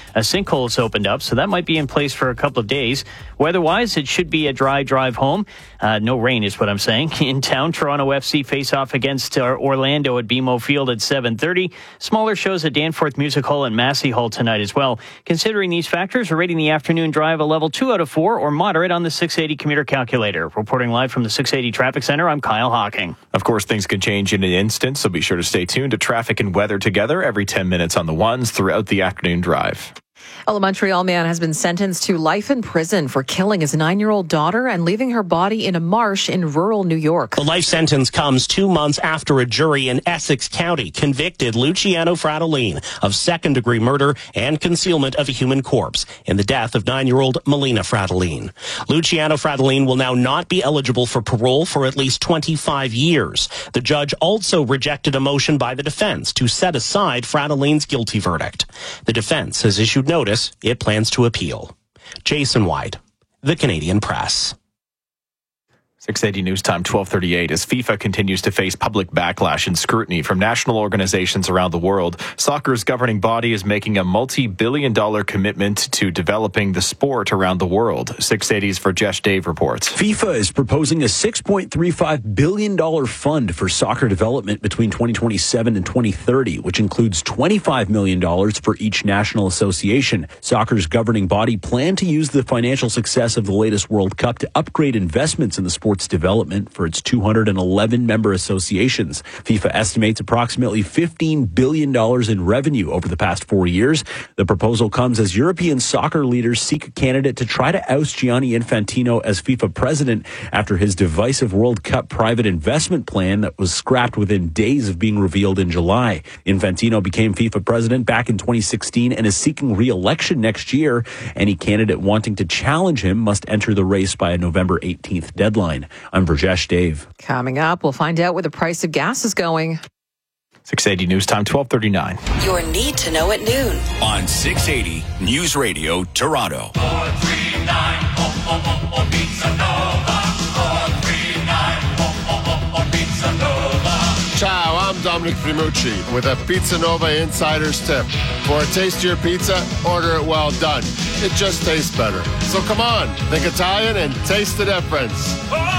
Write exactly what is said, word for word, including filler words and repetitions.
a sinkhole has opened up, so that might be in place for a couple of days. Weather-wise, it should be a dry drive home. Uh, no rain is what I'm saying. In town, Toronto F C face off against uh, Orlando at B M O Field at seven thirty. Smaller shows at Danforth Music Hall and Massey Hall tonight as well. Considering these factors, we're rating the afternoon drive a level two out of four or moderate on the six eighty commuter calculator. Reporting live from the six eighty Traffic Center, I'm Kyle Hawking. Of course, things can change in an instant, so be sure to stay tuned to traffic and weather together every ten minutes on the ones throughout the afternoon drive. A Montreal man has been sentenced to life in prison for killing his nine-year-old daughter and leaving her body in a marsh in rural New York. The life sentence comes two months after a jury in Essex County convicted Luciano Fratellin of second-degree murder and concealment of a human corpse in the death of nine-year-old Melina Fratellin. Luciano Fratellin will now not be eligible for parole for at least twenty-five years. The judge also rejected a motion by the defense to set aside Fratellin's guilty verdict. The defense has issued notice it plans to appeal. Jason White, The Canadian Press. six eighty News Time, twelve thirty-eight. As FIFA continues to face public backlash and scrutiny from national organizations around the world, soccer's governing body is making a multi-billion dollar commitment to developing the sport around the world. six eighty's Verjesh Dave reports. FIFA is proposing a six point three five billion dollars fund for soccer development between twenty twenty-seven and twenty thirty, which includes twenty-five million dollars for each national association. Soccer's governing body planned to use the financial success of the latest World Cup to upgrade investments in the sport development for its two hundred eleven member associations. FIFA estimates approximately fifteen billion dollars in revenue over the past four years. The proposal comes as European soccer leaders seek a candidate to try to oust Gianni Infantino as FIFA president after his divisive World Cup private investment plan that was scrapped within days of being revealed in July. Infantino became FIFA president back in twenty sixteen and is seeking re-election next year. Any candidate wanting to challenge him must enter the race by a November eighteenth deadline. I'm Verjesh Dave. Coming up, we'll find out where the price of gas is going. six eighty News Time, twelve thirty-nine. Your need to know at noon on six eighty News Radio Toronto. four three nine, oh, oh, oh, oh, Pizza Nova. four three nine, oh, oh, oh, oh, Pizza Nova. Ciao, I'm Dominic Primucci with a Pizza Nova Insider's Tip. For a tastier pizza, order it well done. It just tastes better. So come on, think Italian and taste the difference. Oh!